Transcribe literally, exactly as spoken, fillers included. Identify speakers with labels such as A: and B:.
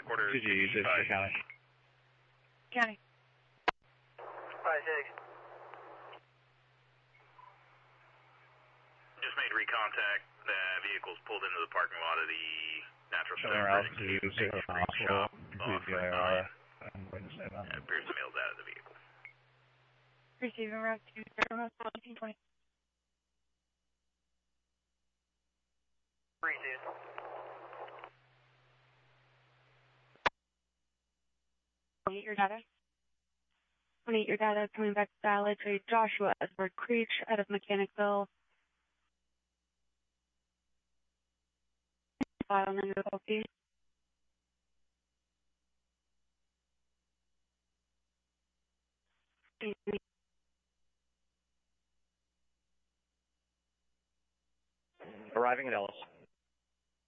A: quarter.
B: two G, this is County.
C: County.
D: five six.
A: Just made recontact. The vehicle's pulled into the parking lot of the Natural
B: Showing
A: Center.
B: altitude, zero hospital, complete the I R. I'm going to say that.
A: And Pierce Mills out of the vehicle.
C: Receiving route two zero seventeen twenty.
D: Three two.
C: twenty-eight your data. twenty-eight your data coming back to valid to Joshua Edward Creech out of Mechanicville. File number copy.
B: Arriving at Ellis.